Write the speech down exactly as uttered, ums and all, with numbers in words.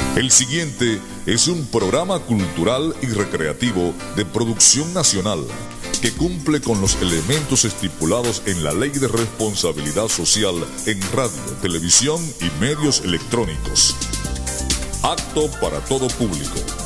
El siguiente es un programa cultural y recreativo de producción nacional que cumple con los elementos estipulados en la Ley de Responsabilidad Social en radio, televisión y medios electrónicos. Apto para todo público.